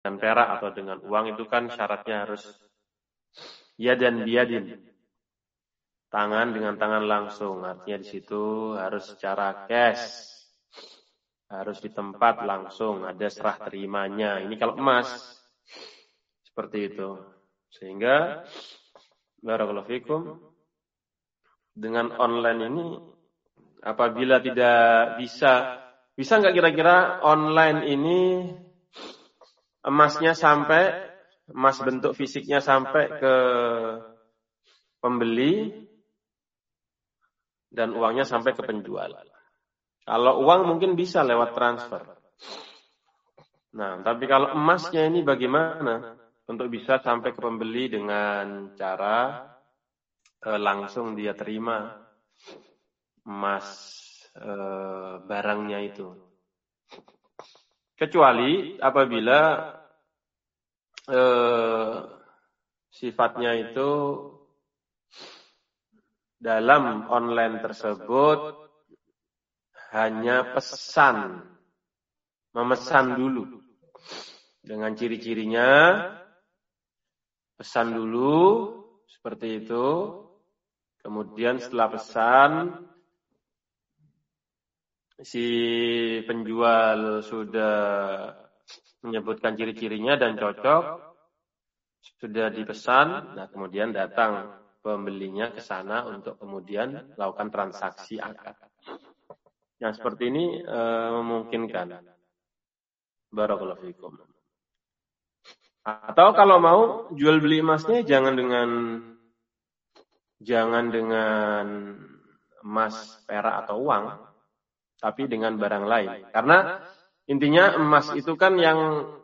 perak atau dengan uang itu kan syaratnya harus yadan biyadin, tangan dengan tangan langsung. Artinya di situ harus secara cash, harus di tempat langsung, ada serah terimanya. Ini kalau emas seperti itu. Sehingga barakallahu fikum, dengan online ini apabila tidak bisa nggak kira-kira online ini emasnya sampai, emas bentuk fisiknya sampai ke pembeli dan uangnya sampai ke penjual. Kalau uang mungkin bisa lewat transfer. Nah, tapi kalau emasnya ini bagaimana untuk bisa sampai ke pembeli dengan cara langsung dia terima emas barangnya itu. Kecuali apabila sifatnya itu dalam online tersebut hanya pesan, memesan dulu dengan ciri-cirinya, pesan dulu seperti itu. Kemudian setelah pesan, si penjual sudah menyebutkan ciri-cirinya dan cocok, sudah dipesan, nah kemudian datang pembelinya ke sana untuk kemudian melakukan transaksi akad. Yang seperti ini memungkinkan. Barakallahu fikum. Atau kalau mau jual beli emasnya jangan dengan emas, perak atau uang, tapi dengan barang lain. Karena intinya emas itu kan yang